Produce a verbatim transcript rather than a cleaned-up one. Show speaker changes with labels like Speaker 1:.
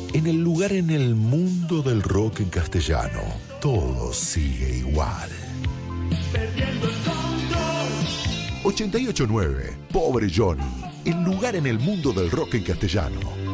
Speaker 1: En el lugar en el mundo del rock en castellano, todo sigue igual. ochenta y ocho punto nueve, Pobre Johnny, el lugar en el mundo del rock en castellano.